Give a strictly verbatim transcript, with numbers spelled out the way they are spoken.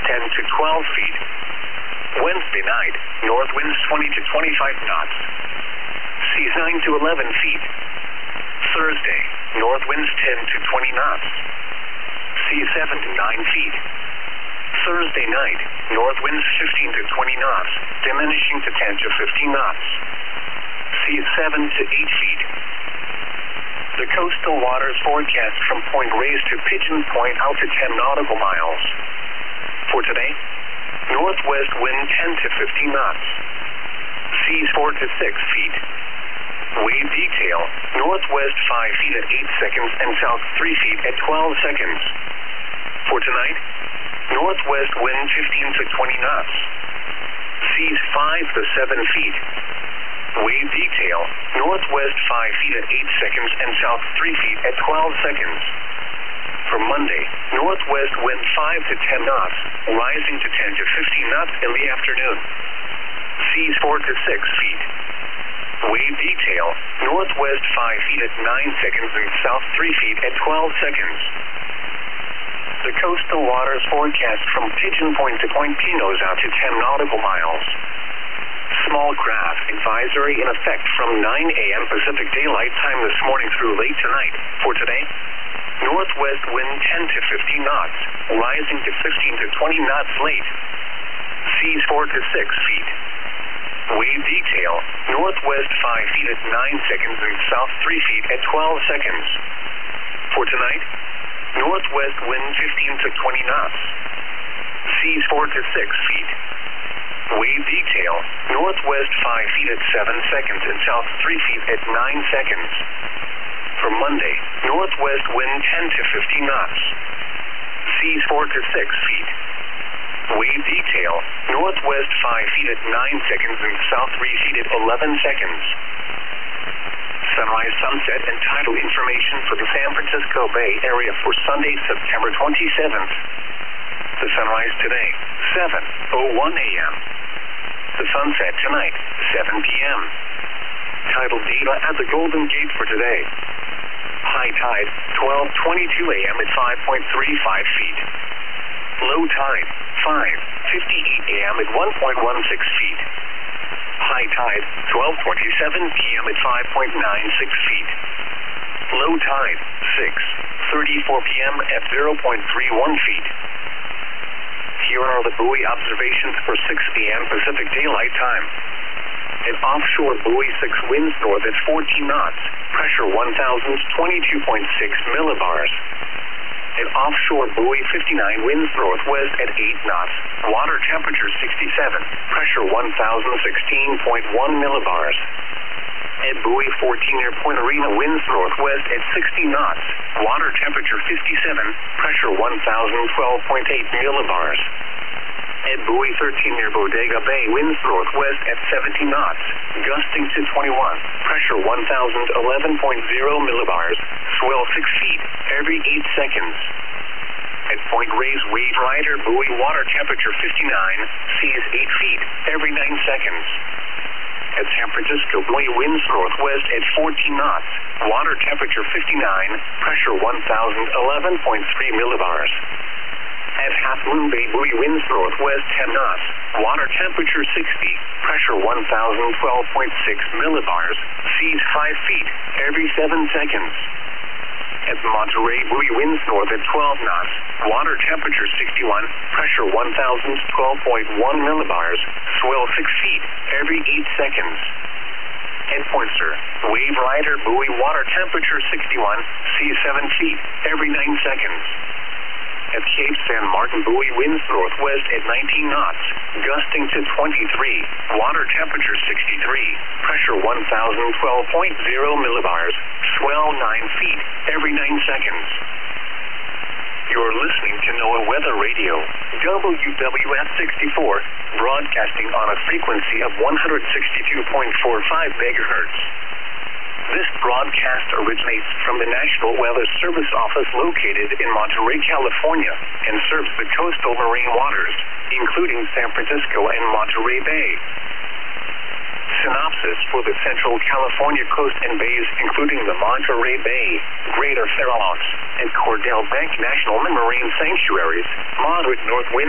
ten to twelve feet. Wednesday night, north winds twenty to twenty-five knots. Seas nine to eleven feet. Thursday, north winds ten to twenty knots. Seas seven to nine feet. Thursday night, north winds fifteen to twenty knots, diminishing to ten to fifteen knots. Seas seven to eight feet. The coastal waters forecast from Point Reyes to Pigeon Point out to ten nautical miles. For today, northwest wind ten to fifteen knots. Seas four to six feet. Wave detail, northwest five feet at eight seconds and south three feet at twelve seconds. For tonight, northwest wind fifteen to twenty knots. Seas five to seven feet. Wave detail, northwest five feet at eight seconds and south three feet at twelve seconds. For Monday, northwest wind five to ten knots, rising to ten to fifteen knots in the afternoon. Seas four to six feet. Wave detail, northwest five feet at nine seconds and south three feet at twelve seconds. The coastal waters forecast from Pigeon Point to Point Pinos out to ten nautical miles. Small craft advisory in effect from nine a m Pacific Daylight Time this morning through late tonight. For today, northwest wind ten to fifteen knots, rising to fifteen to twenty knots late. Seas four to six feet. Wave detail, northwest five feet at nine seconds and south three feet at twelve seconds. For tonight, northwest wind fifteen to twenty knots. Seas four to six feet. Wave detail, northwest five feet at seven seconds and south three feet at nine seconds. For Monday, northwest wind ten to fifteen knots. Seas four to six feet. Wave detail, northwest five feet at nine seconds and south three feet at eleven seconds. Sunrise, sunset, and tidal information for the San Francisco Bay Area for Sunday, September twenty-seventh. The sunrise today, seven oh one a m The sunset tonight, seven p m Tidal data at the Golden Gate for today. High tide, twelve twenty-two a m at five point three five feet. Low tide, five fifty-eight a m at one point one six feet. High tide, twelve twenty-seven p m at five point nine six feet. Low tide, six thirty-four p m at zero point three one feet. Here are the buoy observations for six a m Pacific Daylight Time. At offshore buoy six winds north at fourteen knots, pressure one thousand twenty-two point six millibars. At offshore buoy fifty-nine winds northwest at eight knots, water temperature sixty-seven, pressure one thousand sixteen point one millibars. At buoy fourteen near Point Arena winds northwest at sixty knots, water temperature fifty-seven, pressure one thousand twelve point eight millibars. At buoy thirteen near Bodega Bay winds northwest at seventy knots, gusting to twenty-one, pressure one thousand eleven point zero millibars, swell six feet every eight seconds. At Point Reyes Wave Rider buoy water temperature fifty-nine, seas eight feet every nine seconds. At San Francisco buoy winds northwest at fourteen knots, water temperature fifty-nine, pressure one thousand eleven point three millibars. At Half Moon Bay buoy winds northwest ten knots, water temperature sixty, pressure one thousand twelve point six millibars, seas five feet every seven seconds. At Monterey buoy winds north at twelve knots, water temperature sixty-one, pressure one thousand twelve point one millibars, swell six feet every eight seconds. At Pointer, Wave Rider buoy water temperature sixty-one, seas seven feet every nine seconds. At Cape San Martin buoy winds northwest at nineteen knots, gusting to twenty-three, water temperature sixty-three, pressure one thousand twelve point zero millibars, swell nine feet every nine seconds. You're listening to NOAA Weather Radio, W W F sixty-four, broadcasting on a frequency of one hundred sixty-two point four five megahertz. This broadcast originates from the National Weather Service Office located in Monterey, California, and serves the coastal marine waters, including San Francisco and Monterey Bay. Synopsis for the Central California coast and bays, including the Monterey Bay, Greater Farallones, and Cordell Bank National Marine Sanctuaries, moderate north winds